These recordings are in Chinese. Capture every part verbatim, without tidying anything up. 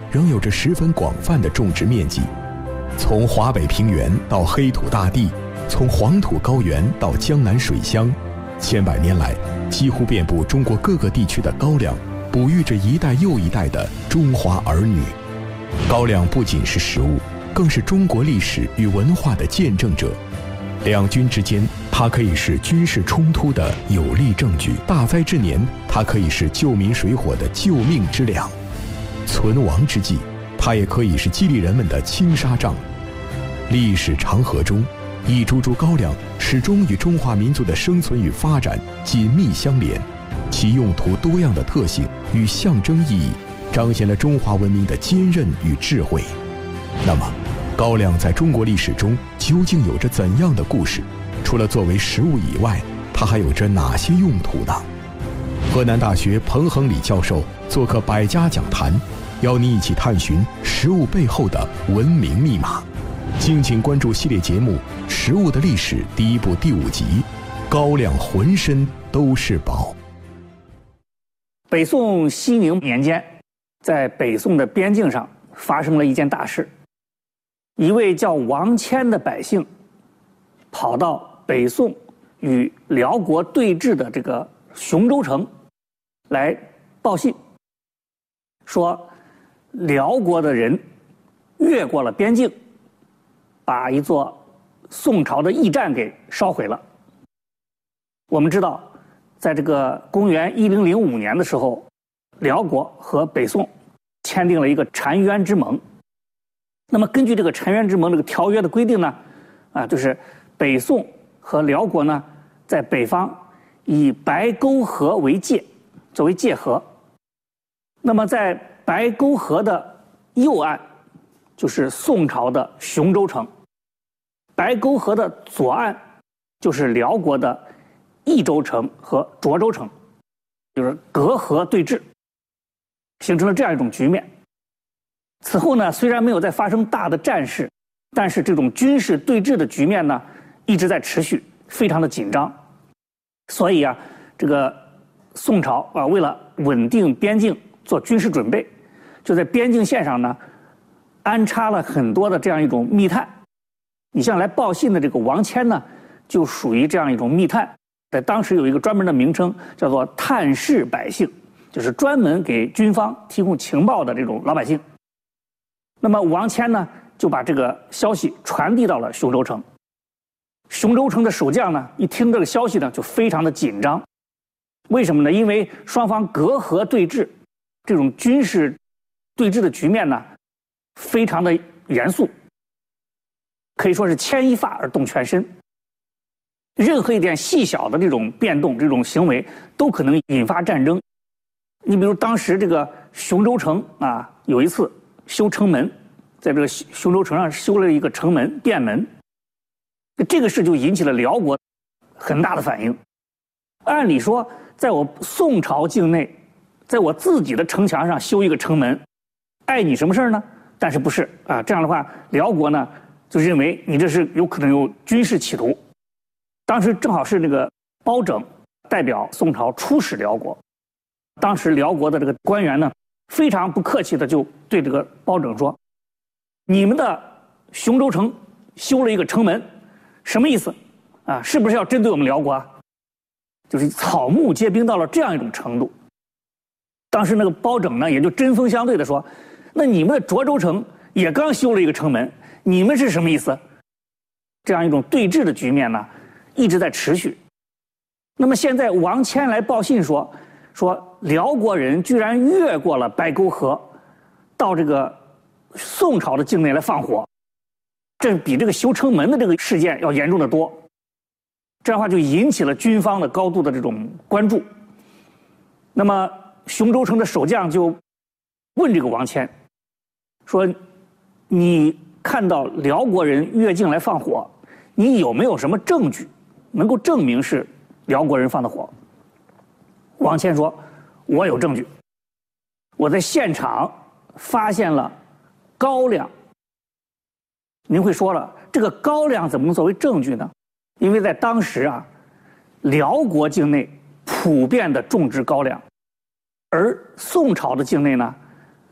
仍有着十分广泛的种植面积。从华北平原到黑土大地，从黄土高原到江南水乡，千百年来，几乎遍布中国各个地区的高粱，哺育着一代又一代的中华儿女。高粱不仅是食物，更是中国历史与文化的见证者。两军之间，它可以是军事冲突的有力证据；大灾之年，它可以是救民水火的救命之粮；存亡之际，它也可以是激励人们的青纱帐。历史长河中，一株株高粱始终与中华民族的生存与发展紧密相连，其用途多样的特性与象征意义，彰显了中华文明的坚韧与智慧。那么，高粱在中国历史中究竟有着怎样的故事？除了作为食物以外，它还有着哪些用途呢？河南大学彭恒礼教授做客百家讲坛，邀您一起探寻食物背后的文明密码。敬请关注系列节目《食物的历史》第一部第五集《高粱浑身都是宝》。 北宋熙宁年间，在北宋的边境上发生了一件大事。一位叫王谦的百姓跑到北宋与辽国对峙的这个雄州城来报信，说辽国的人越过了边境，把一座宋朝的驿站给烧毁了。我们知道，在这个公元一零零五年的时候，辽国和北宋签订了一个澶渊之盟。那么根据这个澶渊之盟这个条约的规定呢，啊，就是北宋和辽国呢，在北方以白沟河为界，作为界河。那么在白沟河的右岸，就是宋朝的雄州城；白沟河的左岸，就是辽国的益州城和涿州城，就是隔河对峙，形成了这样一种局面。此后呢，虽然没有再发生大的战事，但是这种军事对峙的局面呢，一直在持续，非常的紧张。所以啊，这个宋朝啊，为了稳定边境，做军事准备，就在边境线上呢，安插了很多的这样一种密探。你像来报信的这个王谦呢，就属于这样一种密探，在当时有一个专门的名称，叫做探视百姓，就是专门给军方提供情报的这种老百姓。那么王谦呢，就把这个消息传递到了雄州城。雄州城的守将呢，一听这个消息呢，就非常的紧张。为什么呢？因为双方隔河对峙，这种军事对峙的局面呢，非常的严肃，可以说是牵一发而动全身。任何一点细小的这种变动、这种行为，都可能引发战争。你比如当时这个雄州城啊，有一次修城门，在这个雄州城上修了一个城门便门，这个事就引起了辽国很大的反应。按理说，在我宋朝境内，在我自己的城墙上修一个城门，碍你什么事儿呢？但是不是啊？这样的话，辽国呢就认为你这是有可能有军事企图。当时正好是那个包拯代表宋朝出使辽国，当时辽国的这个官员呢，非常不客气的就对这个包拯说：“你们的雄州城修了一个城门，什么意思？啊，是不是要针对我们辽国啊？”就是草木皆兵到了这样一种程度。当时那个包拯呢，也就针锋相对的说：“那你们的涿州城也刚修了一个城门，你们是什么意思？”这样一种对峙的局面呢，一直在持续。那么现在王谦来报信说，说辽国人居然越过了白沟河，到这个宋朝的境内来放火，这比这个修城门的这个事件要严重的多。这样的话就引起了军方的高度的这种关注。那么雄州城的守将就问这个王谦说：“你看到辽国人越境来放火，你有没有什么证据能够证明是辽国人放的火？”王谦说：“我有证据，我在现场发现了高粱。”您会说了，这个高粱怎么能作为证据呢？因为在当时啊，辽国境内普遍的种植高粱，而宋朝的境内呢，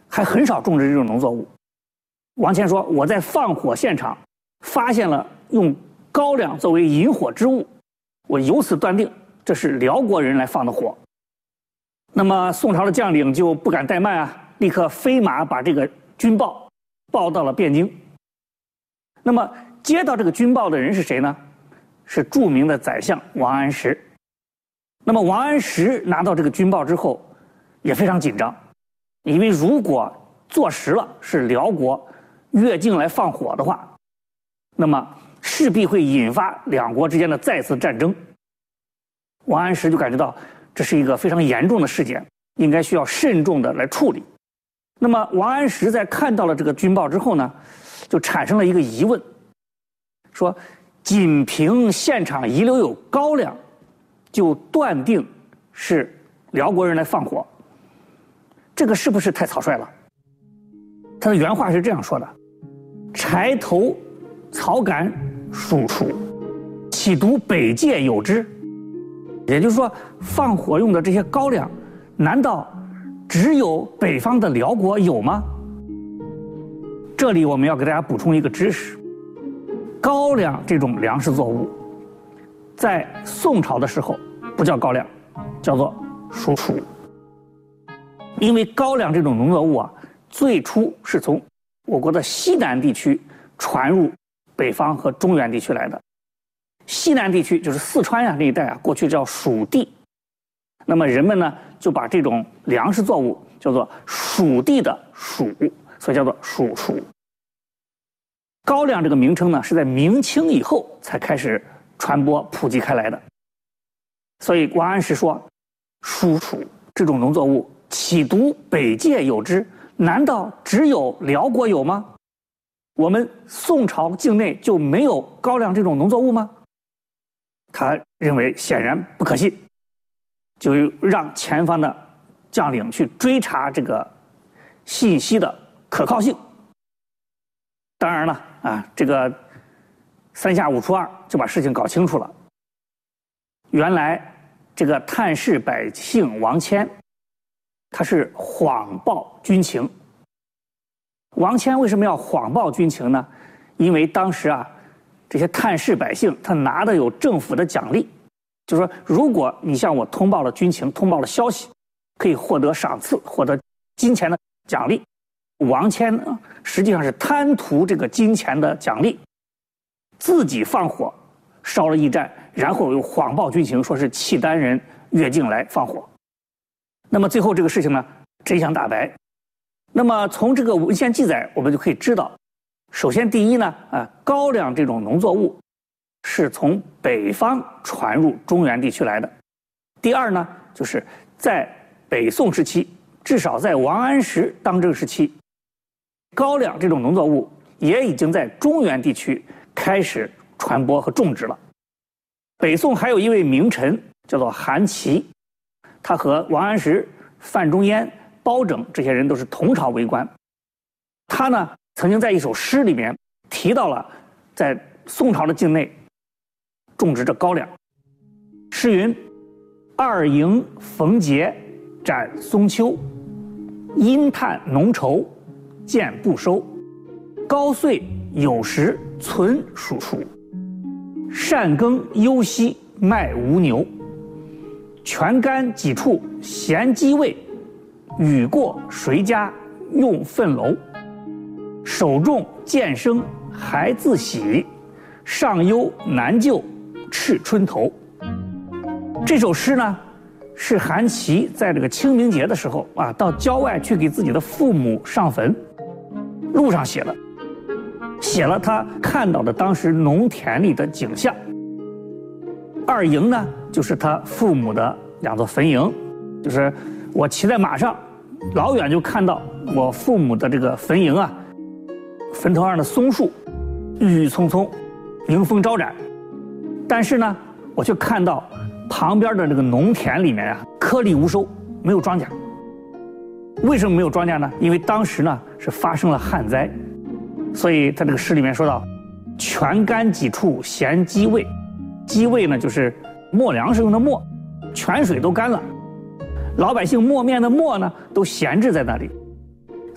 还很少种植这种农作物。王谦说：“我在放火现场发现了用高粱作为引火之物，我由此断定这是辽国人来放的火。”那么宋朝的将领就不敢怠慢啊，立刻飞马把这个军报报到了汴京。那么接到这个军报的人是谁呢？是著名的宰相王安石。那么王安石拿到这个军报之后也非常紧张，因为如果坐实了是辽国越境来放火的话，那么势必会引发两国之间的再次战争。王安石就感觉到这是一个非常严重的事件，应该需要慎重的来处理。那么王安石在看到了这个军报之后呢，就产生了一个疑问，说仅凭现场遗留有高粱就断定是辽国人来放火，这个是不是太草率了？他的原话是这样说的：柴头草杆属楚，岂独北界有之？也就是说，放火用的这些高粱，难道只有北方的辽国有吗？这里我们要给大家补充一个知识：高粱这种粮食作物，在宋朝的时候不叫高粱，叫做属楚。因为高粱这种农作物啊，最初是从我国的西南地区传入北方和中原地区来的。西南地区就是四川呀那一带啊，过去叫蜀地。那么人们呢就把这种粮食作物叫做蜀地的蜀，所以叫做蜀黍。高粱这个名称呢是在明清以后才开始传播普及开来的。所以王安石说，蜀黍这种农作物岂独北界有之？难道只有辽国有吗？我们宋朝境内就没有高粱这种农作物吗？他认为显然不可信，就让前方的将领去追查这个信息的可靠性。当然了啊，这个三下五除二就把事情搞清楚了。原来这个探视百姓王谦，他是谎报军情。王谦为什么要谎报军情呢？因为当时啊，这些探视百姓他拿的有政府的奖励，就是说，如果你向我通报了军情，通报了消息，可以获得赏赐，获得金钱的奖励。王谦呢，实际上是贪图这个金钱的奖励，自己放火烧了驿站，然后又谎报军情，说是契丹人越境来放火。那么最后这个事情呢，真相大白。那么从这个文献记载，我们就可以知道，首先第一呢，啊，高粱这种农作物是从北方传入中原地区来的。第二呢，就是在北宋时期，至少在王安石当政时期，高粱这种农作物也已经在中原地区开始传播和种植了。北宋还有一位名臣叫做韩琦，他和王安石、范仲淹、包拯这些人都是同朝为官。他呢曾经在一首诗里面提到了在宋朝的境内种植着高粱。诗云：二迎逢节展松秋，阴叹浓稠见不收。高岁有时存黍黍，善耕忧息卖无牛。泉干几处闲鸡喂，雨过谁家用粪篓。手种渐生还自喜，上忧难救赤春头。这首诗呢，是韩琦在这个清明节的时候啊，到郊外去给自己的父母上坟，路上写的，写了他看到的当时农田里的景象。二营呢，就是他父母的两座坟茔，就是我骑在马上，老远就看到我父母的这个坟茔啊，坟头上的松树郁郁葱葱，迎风招展。但是呢，我却看到旁边的这个农田里面啊，颗粒无收，没有庄稼。为什么没有庄稼呢？因为当时呢是发生了旱灾，所以他这个诗里面说到：泉干几处闲鸡喂。鸡喂呢就是磨粮食用的磨，泉水都干了，老百姓磨面的磨呢都闲置在那里，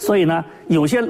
所以呢，有些